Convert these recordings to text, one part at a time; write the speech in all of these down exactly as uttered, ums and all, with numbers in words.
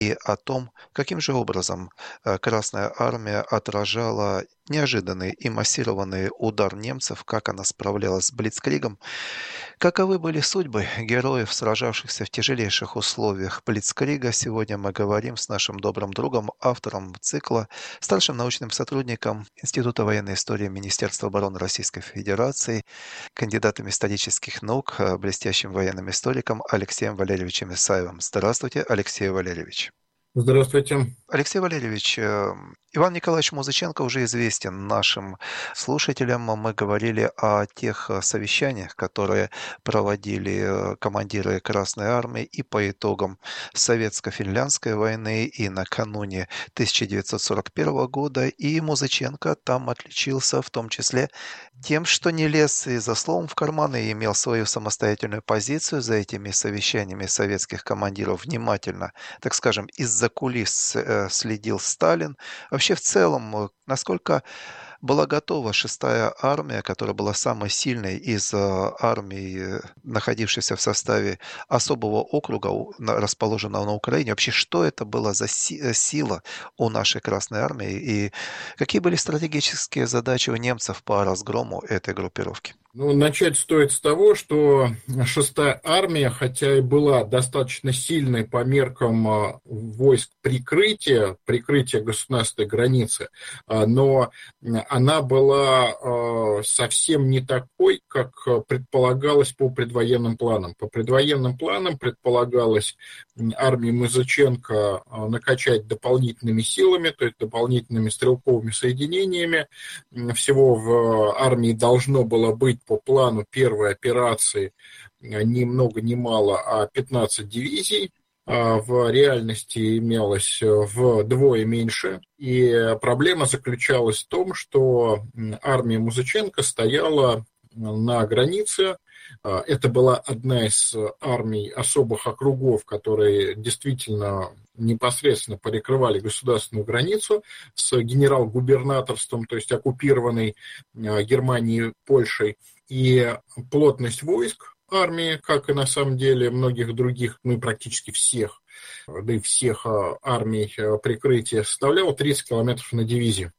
и о том, каким же образом э, Красная Армия отражала неожиданный и массированный удар немцев, как она справлялась с Блицкригом, каковы были судьбы героев, сражавшихся в тяжелейших условиях Блицкрига. Сегодня мы говорим с нашим добрым другом, автором цикла, старшим научным сотрудником Института военной истории Министерства обороны Российской Федерации, кандидатом исторических наук, э, блестящим военным историком Алексеем Валерьевичем Исаевым. Здравствуйте, Алексей Валерьевич. Здравствуйте. Алексей Валерьевич, э, Иван Николаевич Музыченко уже известен нашим слушателям. Мы говорили о тех э, совещаниях, которые проводили э, командиры Красной Армии и по итогам Советско-финляндской войны и накануне тысяча девятьсот сорок первого года. И Музыченко там отличился в том числе тем, что не лез и за словом в карман и имел свою самостоятельную позицию. За этими совещаниями советских командиров внимательно, так скажем, из-за кулис э, следил Сталин. Вообще, в целом, э, насколько была готова шестая армия, которая была самой сильной из э, армий, э, находившихся в составе особого округа, у- на- расположенного на Украине. Вообще, что это была за си- э, сила у нашей Красной Армии и какие были стратегические задачи у немцев по разгрому этой группировки? Ну, начать стоит с того, что шестая армия, хотя и была достаточно сильной по меркам а, войск прикрытия, прикрытия государственной границы, а, но она была а, совсем не такой, как предполагалось по предвоенным планам. По предвоенным планам предполагалось м, армии Музыченко а, накачать дополнительными силами, то есть дополнительными стрелковыми соединениями. М, Всего в армии должно было быть по плану первой операции ни много ни мало, а пятнадцать дивизий. А в реальности имелось вдвое меньше. И проблема заключалась в том, что армия Музыченко стояла на границе. Это была одна из армий особых округов, которые действительно непосредственно перекрывали государственную границу с генерал-губернаторством, то есть оккупированной Германией, Польшей. И плотность войск армии, как и на самом деле многих других, ну и практически всех, да и всех армий прикрытия, составляла тридцать километров на дивизию.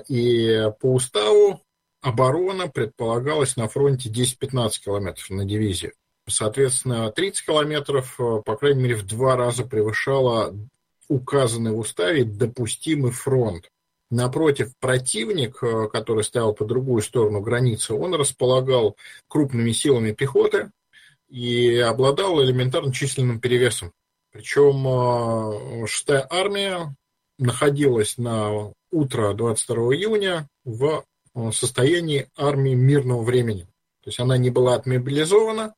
И по уставу оборона предполагалась на фронте десять-пятнадцать километров на дивизию. Соответственно, тридцать километров, по крайней мере, в два раза превышала указанный в уставе допустимый фронт. Напротив, противник, который стоял по другую сторону границы, он располагал крупными силами пехоты и обладал элементарно численным перевесом. Причем шестая армия находилась на утро двадцать второго июня в состоянии армии мирного времени. То есть она не была отмобилизована,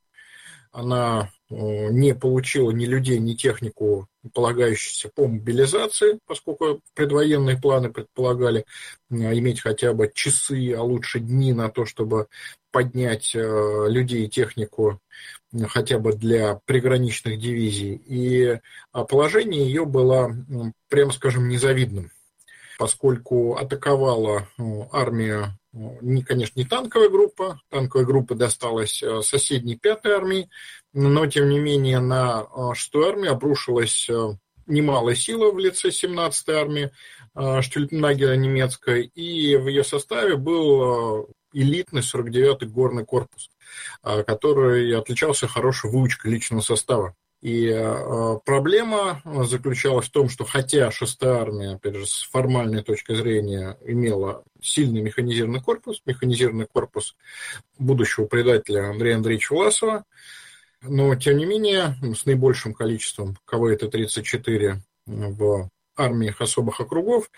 она не получила ни людей, ни технику, полагающуюся по мобилизации, поскольку предвоенные планы предполагали иметь хотя бы часы, а лучше дни на то, чтобы поднять людей и технику хотя бы для приграничных дивизий. И положение ее было, прямо скажем, незавидным, поскольку атаковала армию, не, конечно, не танковая группа, танковая группа досталась соседней пятой армии, но, тем не менее, на шестую армию обрушилась немалая сила в лице семнадцатой армии Штюльпнагера немецкой, и в ее составе был элитный сорок девятый горный корпус, который отличался хорошей выучкой личного состава. И э, проблема заключалась в том, что хотя шестая армия, опять же, с формальной точки зрения имела сильный механизированный корпус, механизированный корпус будущего предателя Андрея Андреевича Власова, но, тем не менее, с наибольшим количеством КВ-Т тридцать четыре в армиях особых округов,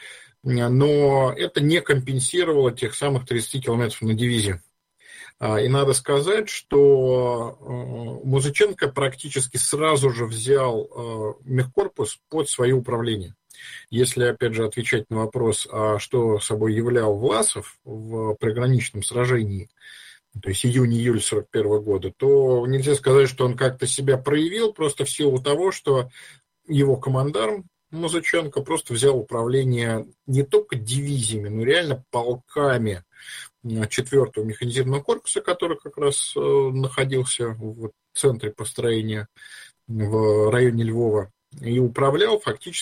но это не компенсировало тех самых тридцать километров на дивизию. И надо сказать, что Музыченко практически сразу же взял мехкорпус под свое управление. Если, опять же, отвечать на вопрос, а что собой являл Власов в приграничном сражении, то есть июнь-июль сорок первого года, то нельзя сказать, что он как-то себя проявил, просто в силу того, что его командарм Музыченко просто взял управление не только дивизиями, но реально полками четвертого механизированного корпуса, который как раз находился в центре построения в районе Львова. и управлял фактически